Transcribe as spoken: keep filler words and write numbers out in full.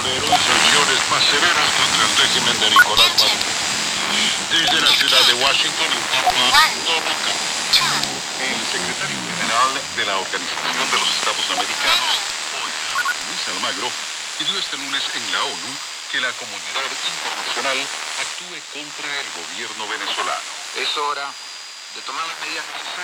haber hoy sanciones más severas contra el régimen de Nicolás Maduro. Desde la ciudad de Washington informa el secretario general de la Organización de los Estados Americanos, Luis Almagro, pidió este lunes en la ONU que la comunidad internacional actúe contra el gobierno venezolano. Es hora de tomar las medidas necesarias.